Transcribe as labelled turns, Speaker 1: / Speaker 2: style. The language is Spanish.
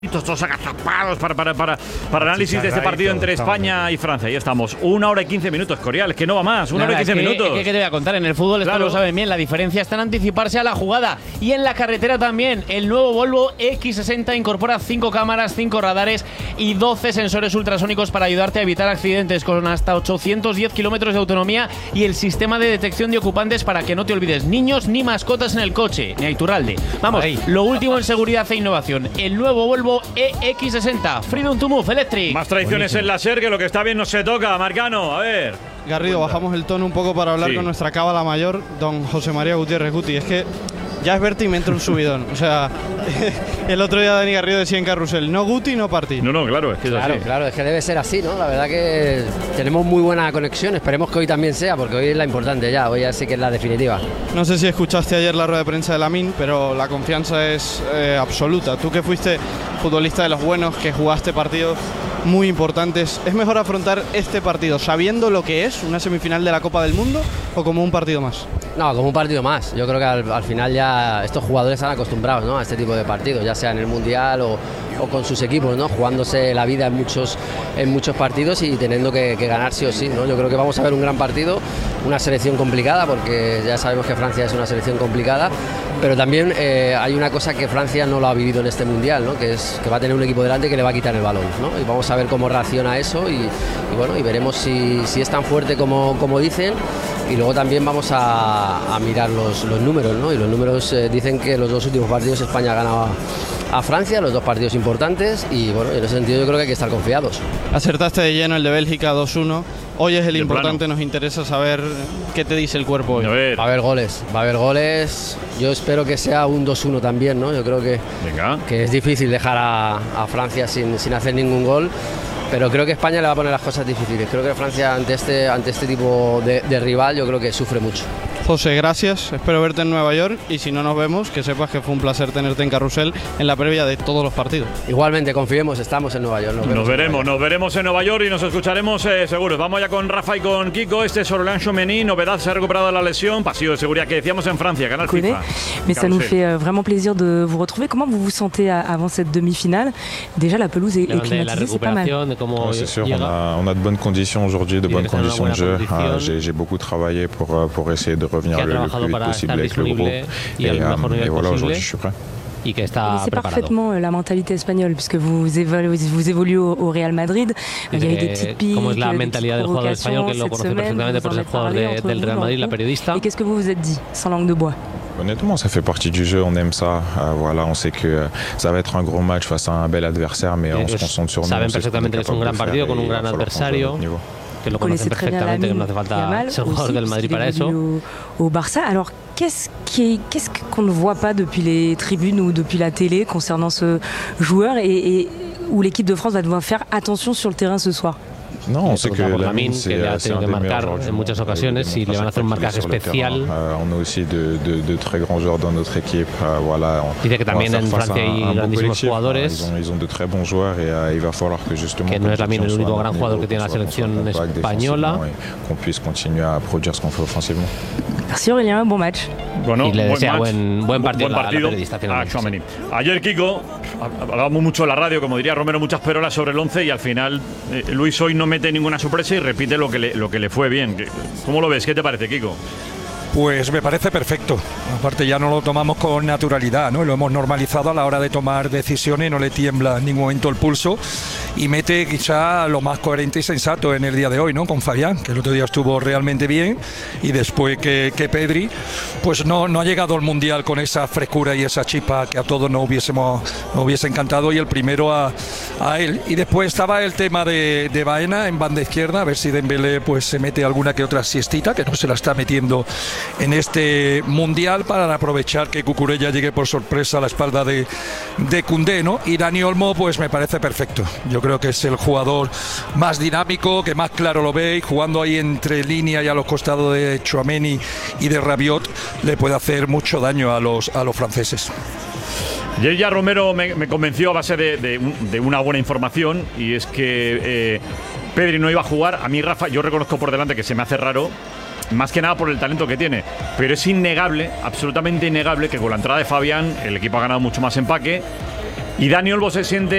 Speaker 1: Todos agazapados para análisis de este partido entre España y Francia. Ahí estamos. 1 hora y 15 minutos, Corial. Es que no va más. 1 hora y 15 minutos.
Speaker 2: ¿Qué te voy a contar? En el fútbol esto lo saben bien. La diferencia está en anticiparse a la jugada. Y en la carretera también. El nuevo Volvo X60 incorpora 5 cámaras, 5 radares y 12 sensores ultrasónicos para ayudarte a evitar accidentes, con hasta 810 kilómetros de autonomía y el sistema de detección de ocupantes para que no te olvides niños ni mascotas en el coche. Ni a Iturralde. Vamos, lo último en seguridad e innovación. El nuevo Volvo EX60 Freedom to Move Electric.
Speaker 1: Más traiciones en la SER, que lo que está bien no se toca. Marcano, a ver.
Speaker 3: Garrido, bajamos el tono un poco para hablar con nuestra cábala mayor, don José María Gutiérrez Guti. Es que ya es verte y me entra un subidón. O sea, el otro día Dani Garrido decía en Carrusel, no Guti, no Party.
Speaker 1: No, claro, es que
Speaker 4: claro, es que debe ser así, ¿no? La verdad que tenemos muy buena conexión. Esperemos que hoy también sea, porque hoy es la importante ya. Hoy ya sí que es la definitiva.
Speaker 3: No sé si escuchaste ayer la rueda de prensa de Lamine, pero la confianza es absoluta. Tú que fuiste futbolista de los buenos, que jugaste partidos muy importantes, ¿es mejor afrontar este partido sabiendo lo que es una semifinal de la Copa del Mundo o como un partido más?
Speaker 4: No, como un partido más. Yo creo que al final ya estos jugadores están acostumbrados, ¿no?, a este tipo de partidos, ya sea en el Mundial o con sus equipos, ¿no?, jugándose la vida en muchos partidos y teniendo que ganar sí o sí, ¿no? Yo creo que vamos a ver un gran partido, una selección complicada, porque ya sabemos que Francia es una selección complicada, pero también hay una cosa que Francia no lo ha vivido en este Mundial, ¿no?, que es que va a tener un equipo delante que le va a quitar el balón, ¿no? Y vamos a ver cómo reacciona a eso y bueno, y veremos si es tan fuerte como dicen. Y luego también vamos a mirar los números, ¿no? Y los números dicen que los dos últimos partidos España ha ganado a Francia, los dos partidos importantes, y bueno, en ese sentido yo creo que hay que estar confiados.
Speaker 3: Acertaste de lleno el de Bélgica 2-1. Hoy es el importante, nos interesa saber qué te dice el cuerpo hoy.
Speaker 4: Va a haber goles. Yo espero que sea un 2-1 también, ¿no? Yo creo que es difícil dejar a Francia sin hacer ningún gol. Pero creo que España le va a poner las cosas difíciles. Creo que Francia ante este tipo de rival yo creo que sufre mucho.
Speaker 3: José, gracias. Espero verte en Nueva York y si no nos vemos, que sepas que fue un placer tenerte en Carrusel en la previa de todos los partidos.
Speaker 4: Igualmente, confiemos, estamos en Nueva York.
Speaker 1: Nos veremos en Nueva York y nos escucharemos seguros. Vamos ya con Rafa y con Kiko. Este es Aurélien Tchouameni, novedad, se ha recuperado de la lesión, pasillo de seguridad que decíamos en Francia, Canal FIFA.
Speaker 5: Mais ça nous fait vraiment plaisir de vous retrouver. Comment vous vous sentez avant cette demi-finale? Déjà, la pelouse est climatisée, c'est pas mal.
Speaker 6: C'est sûr, on a de bonnes conditions aujourd'hui, de bonnes conditions de jeu. J'ai beaucoup travaillé pour essayer de revenir le plus vite possible avec le groupe. Et voilà, aujourd'hui je suis prêt.
Speaker 5: Y que está c'est parfaitement la mentalité espagnole, puisque vous évoluez au Real Madrid. Il y a eu des petites piques,
Speaker 2: como es la mentalidad del jugador español, que lo conoce perfectamente por ser jugador del Real Madrid, la periodista.
Speaker 5: Et qu'est-ce que vous vous êtes dit, sans langue de bois?
Speaker 6: Honnêtement, ça fait partie du jeu, on aime ça. Voilà, on sait que ça va être un gros match face à un bel adversaire, mais on se concentre sur nous.
Speaker 2: Saben perfectamente que es un gran partido con un gran adversario, que lo conocen perfectamente, que no hace falta ser jugador del Madrid para eso.
Speaker 5: Au Barça, alors qu'est-ce qu'on ne voit pas depuis les tribunes ou depuis la télé concernant ce joueur et où l'équipe de France va devoir faire attention sur le terrain ce soir?
Speaker 6: No, sé que
Speaker 2: Lamine, que le ha tenido que marcar en muchas ocasiones y le van a hacer un marcaje especial.
Speaker 6: On a aussi de très grands joueurs dans notre équipe. Voilà.
Speaker 2: Dice que también en Francia hay grandísimos jugadores.
Speaker 6: Ils ont de très bons joueurs et il va falloir que justement.
Speaker 2: Que no es Lamine el único gran jugador que tiene la selección española.
Speaker 6: Qu'on puisse continuer à produire ce qu'on fait offensivement.
Speaker 5: Merci Aurélien, bon match.
Speaker 1: Bueno,
Speaker 2: y le desea buen partido la periodista.
Speaker 1: Ayer, Kiko, hablábamos mucho en la radio, como diría Romero, muchas perolas sobre el 11 y al final Luis hoy no mete ninguna sorpresa y repite lo que le fue bien. ¿Cómo lo ves? ¿Qué te parece, Kiko?
Speaker 7: Pues me parece perfecto. Aparte ya no lo tomamos con naturalidad, ¿no? Lo hemos normalizado a la hora de tomar decisiones, no le tiembla en ningún momento el pulso y mete quizá lo más coherente y sensato en el día de hoy, ¿no? Con Fabián, que el otro día estuvo realmente bien y después que Pedri, pues no ha llegado al Mundial con esa frescura y esa chispa que a todos nos hubiese encantado, y el primero a él. Y después estaba el tema de Baena en banda izquierda, a ver si Dembélé pues se mete alguna que otra siestita, que no se la está metiendo en este Mundial, para aprovechar que Cucurella llegue por sorpresa a la espalda de Koundé, ¿no? Y Dani Olmo pues me parece perfecto. Yo creo que es el jugador más dinámico, que más claro lo ve, y jugando ahí entre línea y a los costados de Tchouameni y de Rabiot le puede hacer mucho daño a los franceses.
Speaker 1: Y ya Romero me convenció a base de una buena información, y es que Pedri no iba a jugar. A mí, Rafa, yo reconozco por delante que se me hace raro, más que nada por el talento que tiene, pero es innegable, absolutamente innegable, que con la entrada de Fabián el equipo ha ganado mucho más empaque Y Dani Olmo se siente